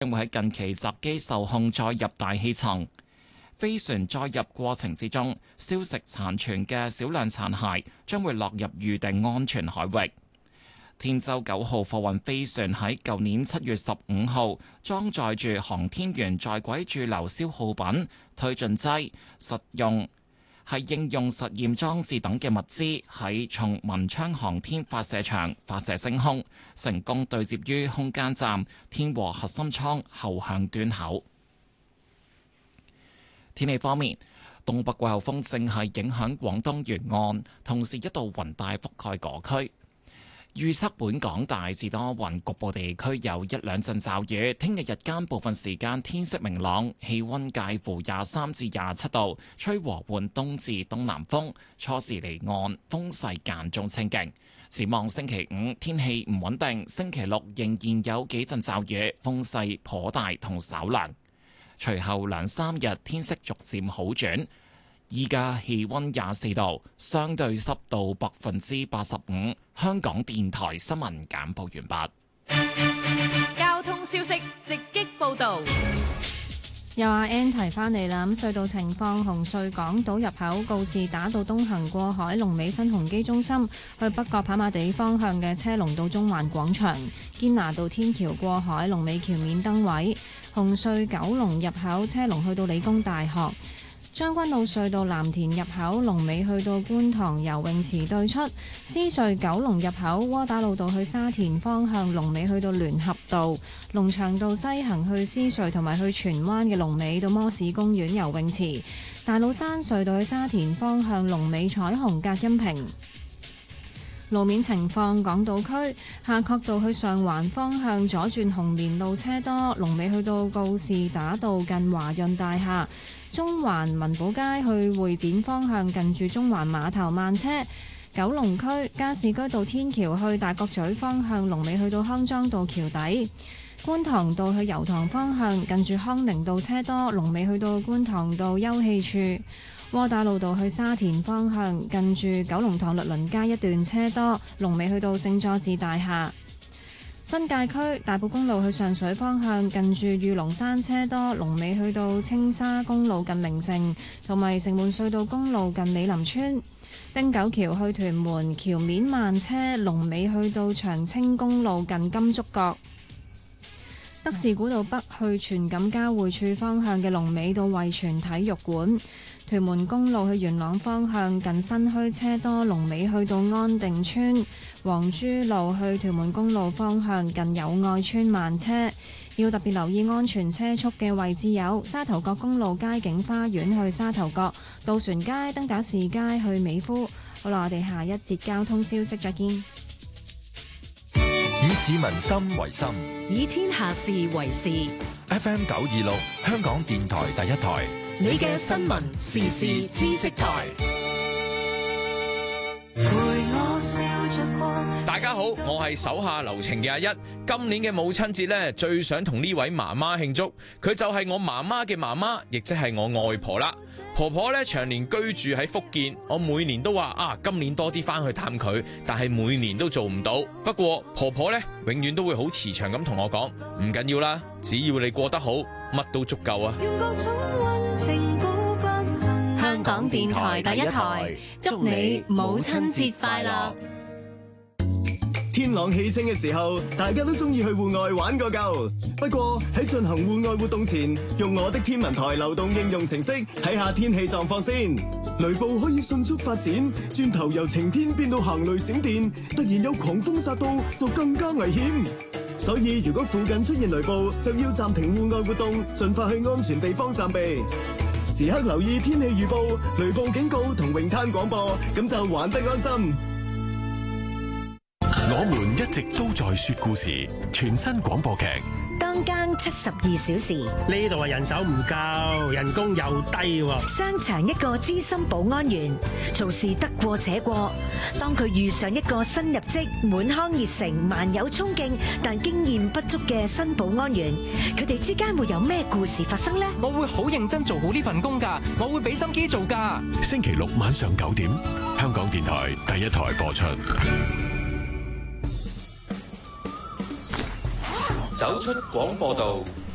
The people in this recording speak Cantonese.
將會喺近期閘機受控載入大氣層。飛船載入過程之中，消蝕殘存嘅少量殘骸將會落入預定安全海域。天舟9號貨運飛船喺舊年7月15號裝載住航天員在軌駐留消耗品、推進劑、應用實驗裝置等嘅物資，喺從文昌航天發射場發射升空，成功對接於空間站天和核心艙後向端口。天氣方面，東北季候風正係影響廣東沿岸，同時一道雲帶覆蓋嗰區。預測本港大致多雲，局部地區有一兩陣驟雨。聽日日間部分時間天色明朗，氣溫介乎23至27度，吹和緩東至東南風，初時離岸，風勢間中清勁。展望星期五天氣唔穩定，星期六仍然有幾陣驟雨，風勢頗大同稍涼。隨後兩三日天色逐漸好轉。依家氣溫24度，相對濕度85%。香港電台新聞簡報完畢。交通消息直擊報導。 有阿 Ann 提翻嚟啦，咁隧道情況，紅隧港島入口告士打道東行過海，龍尾新鴻基中心；去北角跑馬地方向嘅車龍到中環廣場，堅拿道天橋過海，龍尾橋面燈位；紅隧九龍入口車龍去到理工大學。將軍澳隧道藍田入口龍尾去到觀塘游泳池對出，獅隧九龍入口窩打老道去沙田方向龍尾去到聯合道，龍翔道西行去獅隧同埋去荃灣嘅龍尾到摩士公園游泳池，大老山隧道去沙田方向龍尾彩虹隔音屏。路面情況，港島區夏慤道去上環方向左轉紅棉路車多，龍尾去到告士打道近華潤大廈。中環民寶街去會展方向近住中環碼頭慢車。九龍區加士居道天橋去大角咀方向龍尾去到康莊道橋底。觀塘道去油塘方向近住康寧道車多，龍尾去到觀塘道休憩處。窩打老道去沙田方向近住九龍塘律倫街一段車多，龍尾去到聖佐治大廈。新界區大埔公路去上水方向近住御龍山車多，龍尾去到青沙公路近名城，同埋城門隧道公路近美林村。汀九橋去屯門橋面慢車，龍尾去到長青公路近金竹角。德士古道北去荃錦交匯處方向嘅龍尾到惠泉體育館。屯門公路去元朗方向近新墟車多，龍尾去到安定村。黃珠路去屯門公路方向近友愛村慢車，要特別留意安全車速嘅位置有沙頭角公路街景花園去沙頭角、渡船街、登打士街去美孚。好啦，我哋下一節交通消息再見。 以市民心為心， 以天下事為事。 FM 926香港電台第一台， 你嘅新聞時事知識台。 大家好，我係手下留情嘅阿一。今年嘅母親節呢，最想同呢位媽媽慶祝，佢就係我媽媽嘅媽媽，亦即係我外婆啦。婆婆呢，長年居住喺福建，我每年都話今年多啲翻去探佢，但係每年都做唔到。不過婆婆呢，永遠都會好慈祥咁同我講，唔緊要啦，只要你過得好，乜都足夠啊。 香港電台第一台，祝你母親節快樂。 天朗氣清嘅時候，大家都中意去戶外玩個夠。不過喺進行戶外活動前，用我的天文台流動應用程式睇下天氣狀況先。雷暴可以迅速發展，轉頭由晴天變到行雷閃電，突然有狂風殺到就更加危險。所以如果附近出現雷暴，就要暫停戶外活動，盡快去安全地方暫避。時刻留意天氣預報、雷暴警告同泳灘廣播，咁就玩得安心。 我們一直都在說故事，全新廣播劇。 當更72小時， 呢度人手唔夠，人工又低喎。 商場一個資深保安員做事得過且過，當佢遇上一個新入職、滿腔熱誠、萬有衝勁但經驗不足嘅新保安員，佢哋之間會有咩故事發生呢？ 我會好認真做好呢份工㗎，我會俾心機做㗎。 星期六晚上9點，香港電台第一台播出。 走出廣播道，